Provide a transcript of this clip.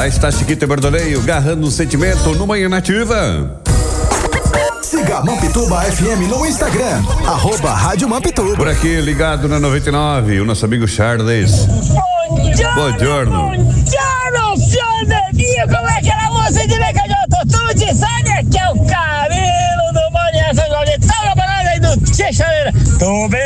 Lá está Chiquito e Bordoneio, garrando o sentimento no Manhã Nativa. Siga a Mampituba FM no Instagram, @Rádio Mampituba. Por aqui, ligado na 99, o nosso amigo Charles. Buongiorno. Buongiorno, fior de dia, como é que era você de ver que eu tô tudo de sangue? Que é o cabelo do Manhã, essa joguetada, banana aí do Tchê Chaleira. Tô bem.